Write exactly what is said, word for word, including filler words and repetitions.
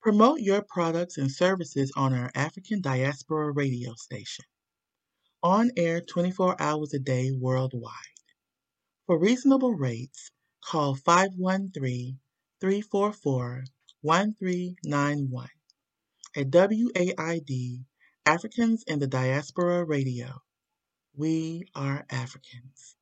Promote your products and services on our African Diaspora radio station, on air twenty-four hours a day worldwide. For reasonable rates, call five one three, three four four, one three nine one. At W A I D, Africans in the Diaspora Radio, we are Africans.